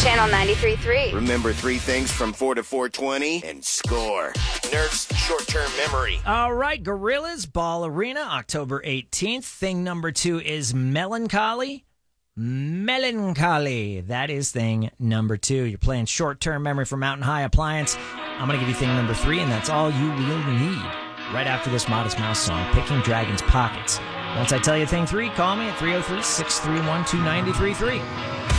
Channel 93.3. Remember 3 things from 4 to 420 and score. Nerf's short-term memory. All right, Gorillas Ball Arena, October 18th. Thing number 2 is melancholy. Melancholy. That is thing number 2. You're playing short-term memory for Mountain High Appliance. I'm going to give you thing number 3, and that's all you will need. Right after this Modest Mouse song, Picking Dragon's Pockets. Once I tell you thing 3, call me at 303-631-2933.